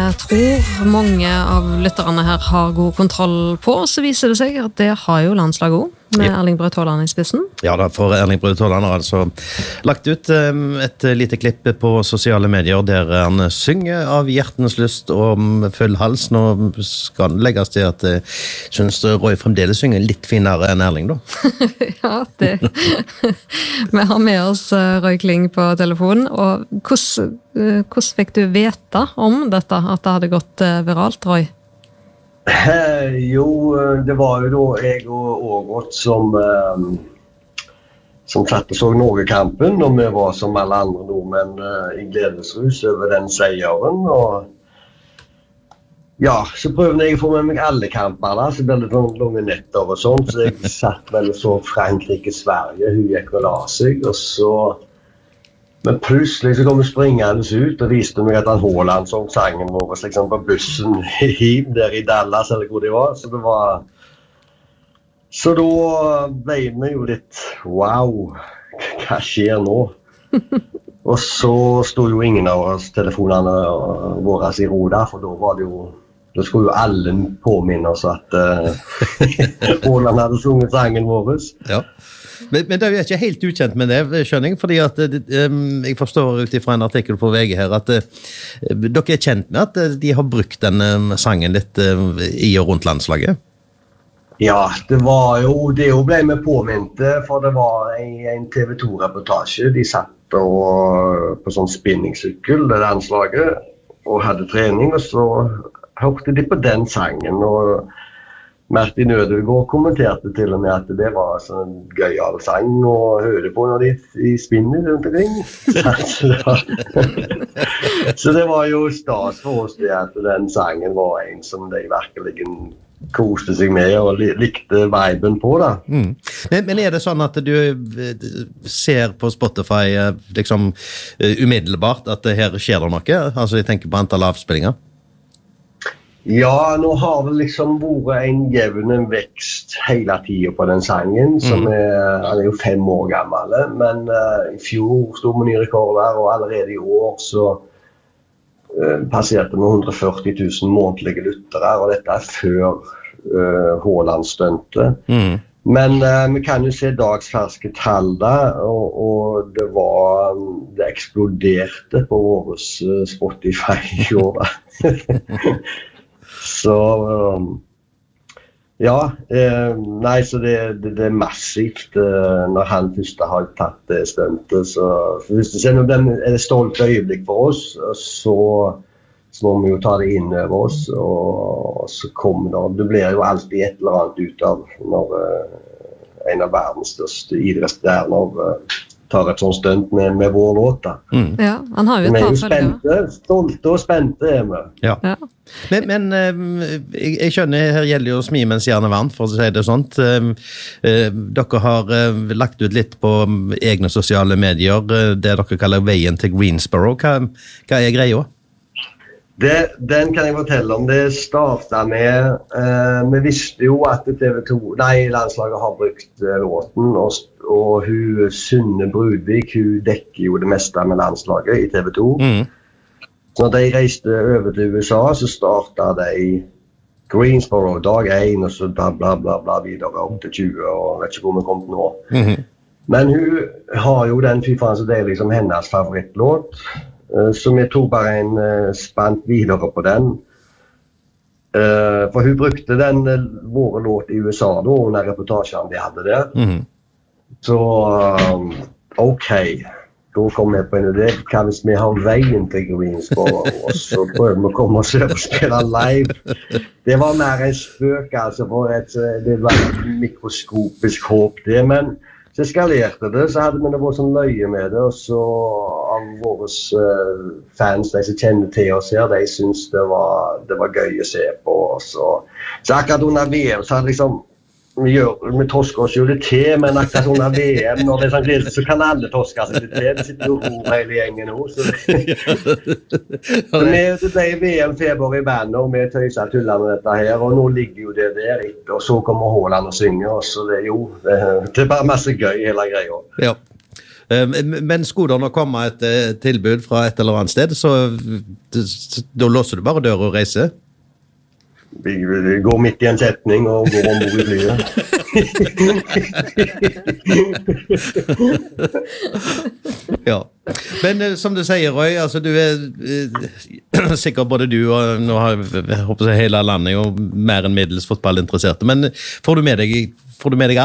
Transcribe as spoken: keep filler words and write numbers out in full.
tror mange av lytterne her har god kontroll på, så viser det seg at det har jo landslaget også, med ja. Erling Braut Haaland i spissen. Ja da, for Erling Braut Haaland har altså lagt ut et lite klipp på sosiale medier der han synger av hjertens lyst og full hals. Nå skal det legges til at jeg synes Roy fremdeles synger litt finere enn Erling da. Ja, det. Vi har med oss Roy Kling på telefonen, og hvordan, hvordan fikk du vite om dette, at det hadde gått viralt, Roy? Eh, jo, det var jo da jeg og Ågot som, eh, som satt og så Norge-kampen, og vi var som alle andre nordmenn eh, i gledesrus over den seieren. Og ja, så prøvde jeg å få med meg alle kamper, da, så ble det noen lange netter og sånt, så jeg satt vel og så Frankrike-Sverige, hun gikk og la seg, og så... Men plutselig så kom vi springende ut og viste meg at han Haaland som sangen vår liksom på bussen hjem der i Dallas eller hvor det var. Så det var... Så da ble vi jo litt, wow, hva skjer nå? Og så stod jo ingen av oss telefonene våre i ro der, for da var det jo... Da skulle jo alle påminne oss at uh, Haaland hadde sunget sangen vår. Ja. Men, men det er jo ikke helt ukjent med det, skjønner jeg, fordi at um, jeg forstår ut fra en artikkel på V G her at uh, dere er kjent med at uh, de har brukt den uh, sangen litt uh, i og rundt landslaget. Ja, det var jo, det jo ble vi påminte, for det var en, en T V to-reportasje. De satt og, på sånn spinningsykkel, det landslaget, og hadde trening, og så hørte de på den sangen, og Martin Ødegaard kommenterte til og med at det var sånn gøyal sang å høre på når de, de spinner rundt omkring. Så det, var, så det var jo stas for oss det at den sangen var en som de virkelig koste seg med og likte viben på da. Mm. Men, men er det sånn at du ser på Spotify liksom umiddelbart at her skjer det noe? Altså jeg tenker på antall avspillinger. Ja, nå har det liksom vært en jevn vekst hele tiden på den sangen, som er, han er jo fem år gammel, men uh, i fjor stod vi nye rekorder, og allerede i år så uh, passerte vi hundre og førti tusen månedlige lyttere, og dette er før uh, Haaland stunte. Mm. Men uh, vi kan jo se dagsferske tall da, og, og det var, det eksploderte på våres uh, Spotify i år da. Så um, ja, eh, nei, så det, det, det er massivt eh, når han først har tatt det stuntet. Så hvis det er, den, er det stolt øyeblikk for oss, så, så må vi jo ta det inn over oss. Og, og så kommer det, det blir jo alltid et eller annet ut av når eh, en av verdens største idrettsstjerner eh, tar et sånt stunt med, med vår låt da. Mm. Ja, han har jo et par følger. Vi er jo spente, stolte og spente er vi. Ja. Ja. Men, men jeg, jeg skjønner, her gjelder jo smi mens gjerne varmt, for å si det sånt. Dere har lagt ut litt på egne sosiale medier, det dere kaller veien til Greensboro. Hva, hva er greia? Det, den kan jeg fortelle om. Det startet med, eh, vi visste jo at T V to, nei, landslaget har brukt eh, låten, og, og hun Synne Brudvik, hun dekker jo det meste med landslaget i T V to. Mm. Så når de reiste over til U S A, så startet de Greensboro dag én, og så bla bla bla bla videre opp til tjue, og vet ikke hvor vi kom til nå. Mm-hmm. Men hun har jo den fy faen, så det er liksom hennes favorittlåt. Så vi tog bare en uh, spant videre på den. Uh, for hun brukte den uh, våre låt i U S A da, under reportasjen de hadde der. Mm-hmm. Så um, ok, da kom jeg på en idé. Hva hvis vi har veien til Greensboro, og så prøver vi å komme oss over og spille live. Det var mer en spøk, altså, for et, det var et mikroskopisk håp det, men så eskalerte det, så hadde vi det vært sånn løye med det, og så av våre uh, fans, de som kjenner til oss her, de synes det var, det var gøy å se på oss. Og, så akkurat under V M, så hadde liksom, vi, gjør, vi tosker oss jo litt til, men akkurat under V M, når det er sånn glede, så kan alle toske seg litt til. Det sitter jo ord hele gjengen nå. Så det, det ble V M-feber i bandet, og vi tøyser tuller med dette her, og nå ligger jo det der, og så kommer Haaland og synger, og så det er jo, det, det er bare masse gøy hele greia. Ja. Men skulle det nå komme et tilbud fra et eller annet sted, så da låser du bare dør og reiser? Vi går midt i en setning og går ombord i flyet. Ja, men som du sier, Roy, altså du er sikkert både du og nå har jeg håper jeg, hele landet jo mer enn middels fotballinteresserte, men får du med deg, får du med deg